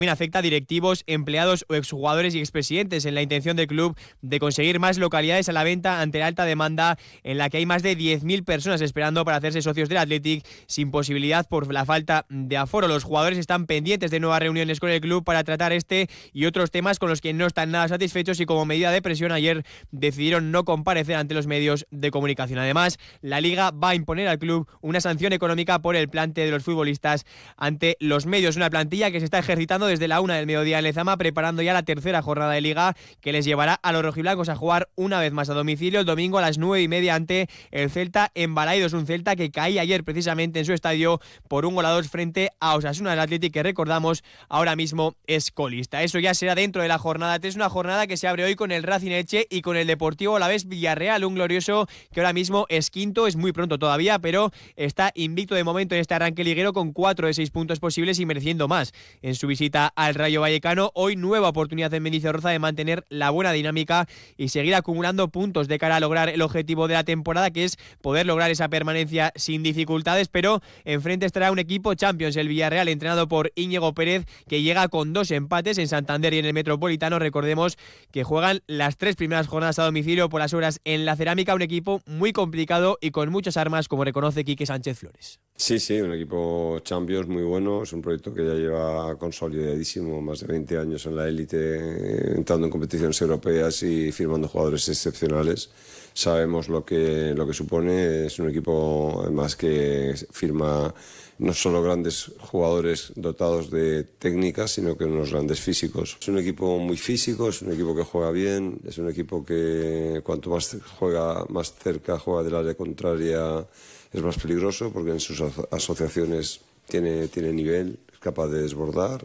También afecta a directivos, empleados o exjugadores y expresidentes en la intención del club de conseguir más localidades a la venta ante la alta demanda en la que hay más de 10.000 personas esperando para hacerse socios del Athletic sin posibilidad por la falta de aforo. Los jugadores están pendientes de nuevas reuniones con el club para tratar este y otros temas con los que no están nada satisfechos y como medida de presión ayer decidieron no comparecer ante los medios de comunicación. Además, la Liga va a imponer al club una sanción económica por el plante de los futbolistas ante los medios. Una plantilla que se está ejercitando desde la 1 del mediodía en Lezama, preparando ya la tercera jornada de Liga que les llevará a los rojiblancos a jugar una vez más a domicilio el domingo a las 9:30 ante el Celta en Balaidos. Un Celta que caía ayer precisamente en su estadio por 1-2 frente a Osasuna del Athletic, que recordamos ahora mismo es colista. Eso ya será dentro de la jornada 3, una jornada que se abre hoy con el Racing Elche y con el Deportivo Alavés Villarreal, un glorioso que ahora mismo es quinto, es muy pronto todavía, pero está invicto de momento en este arranque liguero con 4 de 6 puntos posibles y mereciendo más en su visita al Rayo Vallecano. Hoy nueva oportunidad en Mendizorroza de mantener la buena dinámica y seguir acumulando puntos de cara a lograr el objetivo de la temporada, que es poder lograr esa permanencia sin dificultades, pero enfrente estará un equipo Champions, el Villarreal, entrenado por Íñigo Pérez, que llega con 2 empates en Santander y en el Metropolitano. Recordemos que juegan las 3 primeras jornadas a domicilio por las horas en la Cerámica, un equipo muy complicado y con muchas armas, como reconoce Quique Sánchez Flores. Sí, un equipo Champions muy bueno, es un proyecto que ya lleva consolidadísimo, más de 20 años en la élite, entrando en competiciones europeas y firmando jugadores excepcionales. Sabemos lo que supone, es un equipo además que firma no solo grandes jugadores dotados de técnicas, sino que unos grandes físicos. Es un equipo muy físico, es un equipo que juega bien, es un equipo que cuanto más juega, más cerca juega del área contraria, es más peligroso porque en sus asociaciones tiene nivel, es capaz de desbordar,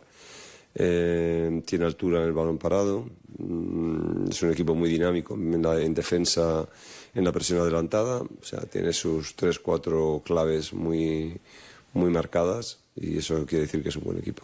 tiene altura en el balón parado, es un equipo muy dinámico en defensa, en la presión adelantada, o sea, tiene sus 3-4 claves muy marcadas y eso quiere decir que es un buen equipo.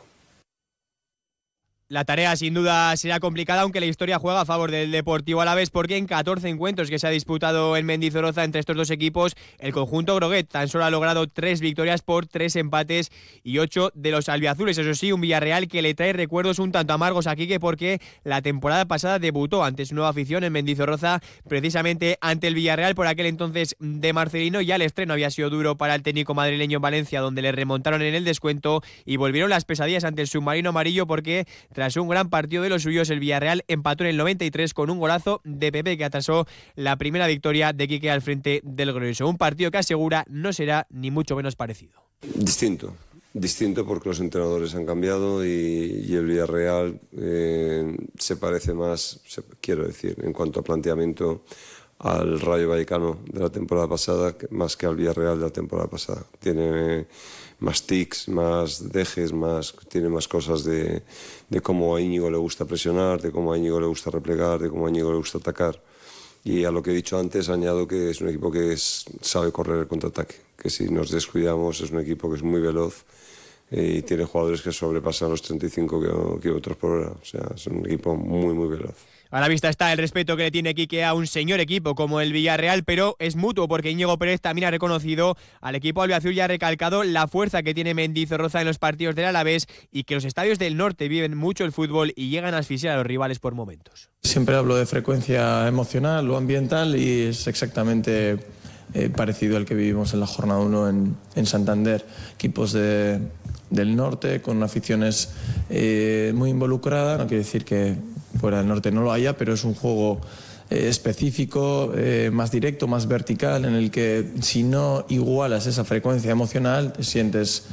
La tarea sin duda será complicada, aunque la historia juega a favor del Deportivo Alavés, porque en 14 encuentros que se ha disputado en Mendizorroza entre estos dos equipos, el conjunto groguet tan solo ha logrado 3 victorias por 3 empates y 8 de los albiazules. Eso sí, un Villarreal que le trae recuerdos un tanto amargos a Quique, porque la temporada pasada debutó ante su nueva afición en Mendizorroza, precisamente ante el Villarreal por aquel entonces de Marcelino. Ya el estreno había sido duro para el técnico madrileño en Valencia, donde le remontaron en el descuento y volvieron las pesadillas ante el submarino amarillo, porque tras un gran partido de los suyos, el Villarreal empató en el 93 con un golazo de Pepe que atrasó la primera victoria de Quique al frente del glorioso. Un partido que asegura no será ni mucho menos parecido. Distinto porque los entrenadores han cambiado y el Villarreal se parece más, quiero decir, en cuanto a planteamiento, al Rayo Vallecano de la temporada pasada, más que al Villarreal de la temporada pasada. Tiene más tics, más dejes, tiene más cosas de cómo a Íñigo le gusta presionar, de cómo a Íñigo le gusta replegar, de cómo a Íñigo le gusta atacar. Y a lo que he dicho antes añado que es un equipo que sabe correr el contraataque, que si nos descuidamos es un equipo que es muy veloz y tiene jugadores que sobrepasan los 35 kilómetros por hora. O sea, es un equipo muy veloz. A la vista está el respeto que le tiene Quique a un señor equipo como el Villarreal, pero es mutuo porque Íñigo Pérez también ha reconocido al equipo albiazul y ha recalcado la fuerza que tiene Mendizorroza en los partidos del Alavés y que los estadios del norte viven mucho el fútbol y llegan a asfixiar a los rivales por momentos. Siempre hablo de frecuencia emocional o ambiental y es exactamente parecido al que vivimos en la jornada 1 en Santander. Equipos del norte con aficiones muy involucradas, no quiere decir que fuera del norte no lo haya, pero es un juego específico, más directo, más vertical, en el que si no igualas esa frecuencia emocional te sientes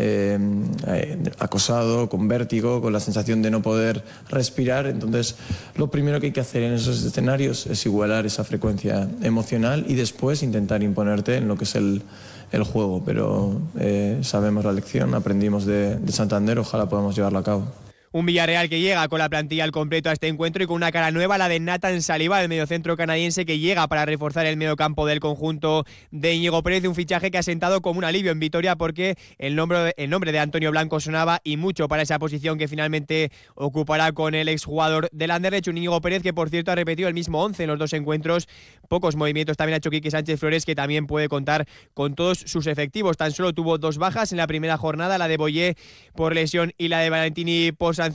acosado, con vértigo, con la sensación de no poder respirar. Entonces lo primero que hay que hacer en esos escenarios es igualar esa frecuencia emocional y después intentar imponerte en lo que es el juego, pero sabemos la lección, aprendimos de Santander, ojalá podamos llevarlo a cabo. Un Villarreal que llega con la plantilla al completo a este encuentro y con una cara nueva, la de Nathan Saliba, el mediocentro canadiense, que llega para reforzar el mediocampo del conjunto de Íñigo Pérez, un fichaje que ha sentado como un alivio en Vitoria porque el nombre de Antonio Blanco sonaba y mucho para esa posición que finalmente ocupará con el exjugador del Anderlecht, un Íñigo Pérez que por cierto ha repetido el mismo 11 en los 2 encuentros, pocos movimientos también ha hecho Quique Sánchez Flores, que también puede contar con todos sus efectivos. Tan solo tuvo 2 bajas en la primera jornada, la de Boyé por lesión y la de Valentini por sanción,